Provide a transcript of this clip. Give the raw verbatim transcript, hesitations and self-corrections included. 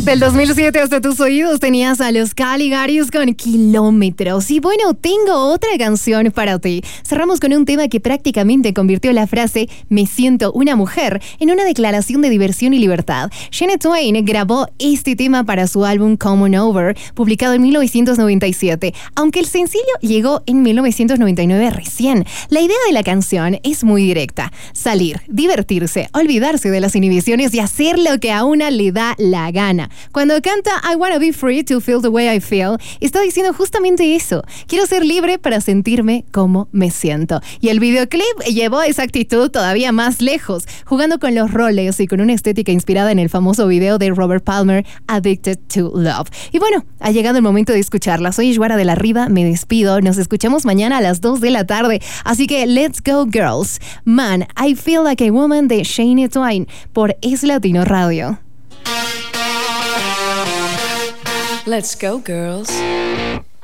Del dos mil siete hasta tus oídos tenías a los Caligarios con Kilómetros. Y bueno, tengo otra canción para ti. Cerramos con un tema que prácticamente convirtió la frase "me siento una mujer" en una declaración de diversión y libertad. Shania Twain grabó este tema para su álbum Come On Over, publicado en mil novecientos noventa y siete, aunque el sencillo llegó en mil novecientos noventa y nueve recién. La idea de la canción es muy directa: salir, divertirse, olvidarse de las inhibiciones y hacer lo que a una le da la gana. Cuando canta I wanna be free to feel the way I feel, está diciendo justamente eso. Quiero ser libre para sentirme como me siento. Y el videoclip llevó esa actitud todavía más lejos, jugando con los roles y con una estética inspirada en el famoso video de Robert Palmer, Addicted to Love. Y bueno, ha llegado el momento de escucharla. Soy Ishwara de la Riva, me despido. Nos escuchamos mañana a las dos de la tarde. Así que let's go girls. Man, I Feel Like a Woman de Shania Twain por Es Latino Radio. Let's go, girls.